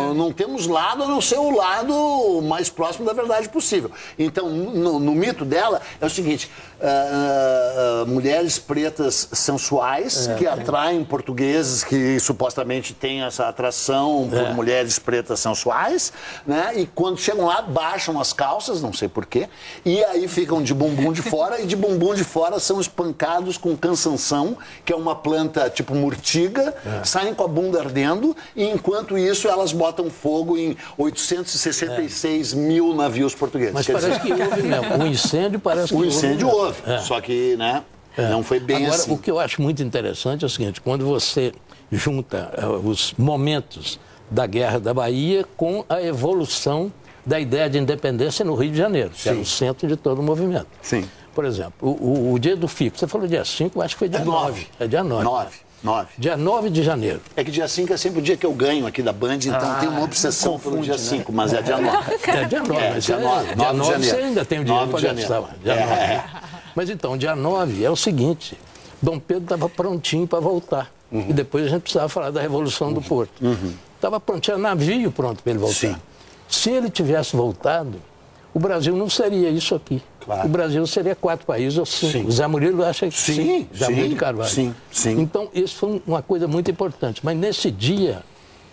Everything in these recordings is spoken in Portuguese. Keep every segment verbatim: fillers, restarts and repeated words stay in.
não, não temos lado a não ser o lado mais próximo da verdade possível. Então, no, no mito dela, é o seguinte, uh, uh, mulheres pretas sensuais é, que atraem portugueses que supostamente têm essa atração por é. mulheres pretas sensuais, né? E quando chegam lá, baixam as calças, não sei porquê, e aí ficam de bumbum de fora, e de bumbum de fora são espancados com cansanção, que é uma planta tipo murtiga, é. saem com a bunda ardendo, e enquanto isso elas botam fogo em oitocentos e sessenta e seis é. mil navios portugueses. Mas Quer parece dizer... que houve mesmo. O incêndio parece que o incêndio houve. houve, é. só que, né, é. não foi bem Agora, assim. O que eu acho muito interessante é o seguinte, quando você junta uh, os momentos da Guerra da Bahia com a evolução da ideia de independência no Rio de Janeiro, que Sim. era o centro de todo o movimento. Sim. Por exemplo, o, o, o dia do Fico, você falou dia cinco, acho que foi dia nove. É dia nove. nove. nove. Dia nove de janeiro. É que dia cinco é sempre o dia que eu ganho aqui da Band, então ah, tem uma obsessão confunde, pelo dia cinco, né? Mas é dia nove. É dia nove. É, dia nove. Dia nove de você ainda tem o dinheiro para gastar. Dia é, nove. É. Mas então, dia nove é o seguinte, Dom Pedro estava prontinho para voltar. Uhum. E depois a gente precisava falar da Revolução uhum. do Porto. Estava uhum. pronto, tinha navio pronto para ele voltar. Sim. Se ele tivesse voltado, o Brasil não seria isso aqui. Claro. O Brasil seria quatro países ou cinco. Sim. O Zé Murilo acha que sim. sim. Zé Murilo de Carvalho. Sim, sim. Então, isso foi uma coisa muito importante. Mas nesse dia,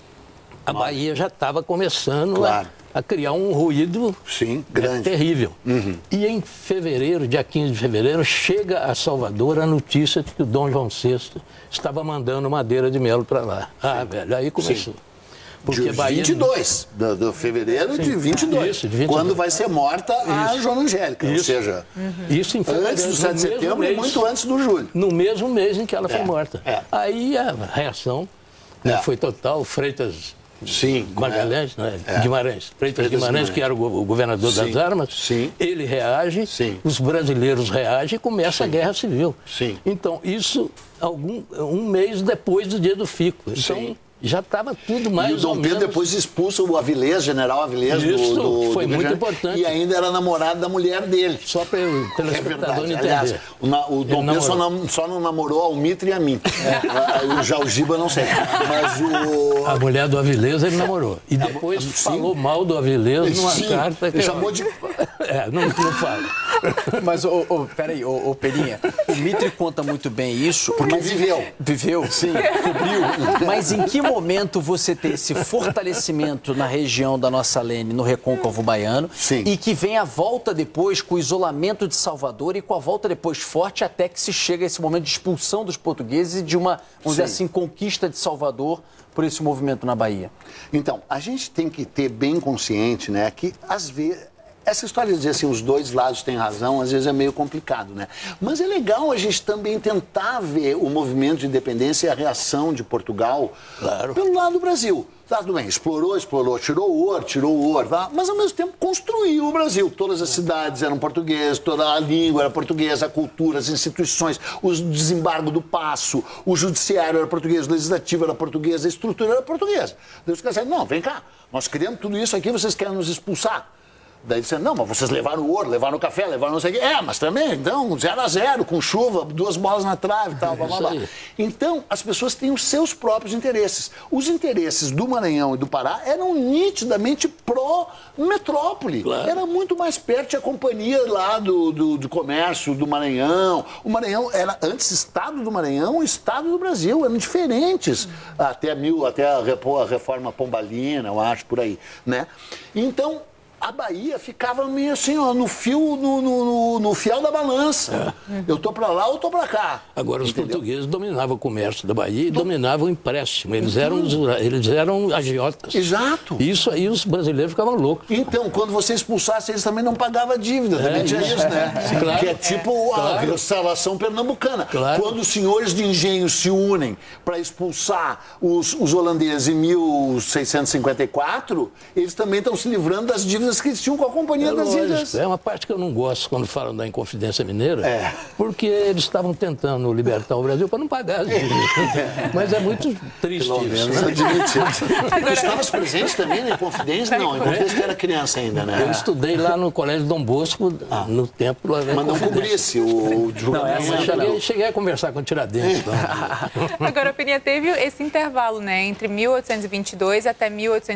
a Nossa. Bahia já estava começando claro. a, a criar um ruído sim, grande. É, terrível. Uhum. E em fevereiro, dia quinze de fevereiro, chega a Salvador a notícia de que o Dom João sexto estava mandando Madeira de Melo para lá. Ah, sim. velho, aí começou. Sim. Porque de Bahia... vinte e dois, de, de fevereiro Sim. de vinte e dois, Isso, de vinte e dois, quando vai ser morta a Isso. Joana Angélica, Isso. ou seja, uhum. Isso em fevereiro, antes do sete de setembro mês, e muito antes do julho. No mesmo mês em que ela foi é. morta. É. Aí a reação é. né, foi total, Freitas Sim, Magalhães, é. né? É. Guimarães, Freitas Guimarães, Guimarães, que era o governador Sim. das armas, Sim. ele reage, Sim. os brasileiros reagem e começa Sim. a guerra civil. Sim. Então, isso algum, um mês depois do dia do Fico. Então, Sim. já estava tudo mais ou menos... E o Dom Pedro depois expulsa o Avilés, general Avilés Isso do, do foi do muito importante. E ainda era namorado da mulher dele. Só para o telespectador é entender. Aliás, o, na, o Dom Pedro só, nam, só não namorou a Almitra e a mim. É. Já o Giba não sei. Mas o... A mulher do Avilés ele namorou. E depois a, falou mal do Avilés numa sim, carta que... Ele chamou de... É, não, não fala. Mas, oh, oh, peraí, ô oh, oh, Peninha, o Mitre conta muito bem isso. Porque mas viveu. Viveu? Sim, cobriu. Mas em que momento você tem esse fortalecimento na região da nossa Lene, no Recôncavo Baiano, Sim. e que vem a volta depois com o isolamento de Salvador e com a volta depois forte até que se chega a esse momento de expulsão dos portugueses e de uma, vamos Sim. dizer assim, conquista de Salvador por esse movimento na Bahia? Então, a gente tem que ter bem consciente, né, que às vezes... Essa história de dizer assim, os dois lados têm razão, às vezes é meio complicado, né? Mas é legal a gente também tentar ver o movimento de independência e a reação de Portugal claro. pelo lado do Brasil. Tá, tudo bem, explorou, explorou, tirou o ouro, tirou o ouro, tá? Mas ao mesmo tempo construiu o Brasil. Todas as cidades eram portuguesas, toda a língua era portuguesa, a cultura, as instituições, o desembargo do Paço, o judiciário era português, o legislativo era português, a estrutura era portuguesa. Deus quer dizer, não, vem cá, nós criamos tudo isso aqui, vocês querem nos expulsar. Daí disseram, não, mas vocês levaram o ouro, levaram o café, levaram não sei o quê. É, mas também, então, zero a zero, com chuva, duas bolas na trave e tal, blá, blá, blá. Então, as pessoas têm os seus próprios interesses. Os interesses do Maranhão e do Pará eram nitidamente pró-metrópole. Claro. Era muito mais perto a companhia lá do, do, do comércio do Maranhão. O Maranhão era, antes, Estado do Maranhão e Estado do Brasil. Eram diferentes. Até, mil, até a reforma pombalina, eu acho, por aí, né? Então... a Bahia ficava meio assim, ó, no fio, no, no, no fiel da balança. É. Eu tô para lá ou tô para cá. Agora, os Entendeu? portugueses dominavam o comércio da Bahia e Do... dominavam o empréstimo. Eles, então... eram, eles eram agiotas. Exato. Isso aí os brasileiros ficavam loucos. Então, quando você expulsasse, eles também não pagavam a dívida. É, também tinha isso, isso né? É. Claro. Que é tipo a claro. restauração pernambucana. Claro. Quando os senhores de engenho se unem para expulsar os, os holandeses em mil seiscentos e cinquenta e quatro, eles também estão se livrando das dívidas que eles tinham com a Companhia é das lógico. Ilhas. É uma parte que eu não gosto quando falam da Inconfidência Mineira, é. porque eles estavam tentando libertar o Brasil para não pagar as dívidas. É. Mas é muito triste Pelo isso. Menos Né? admitir. Agora... Estavas presente também na Inconfidência? Não, a Inconfidência era criança ainda, né? Eu estudei lá no Colégio Dom Bosco, ah. no tempo lá. Mas não cobrisse o julgamento. Não, cheguei, cheguei a conversar com o Tiradentes. Então. Agora, Peninha, teve esse intervalo, né, entre mil oitocentos e vinte e dois até mil oitocentos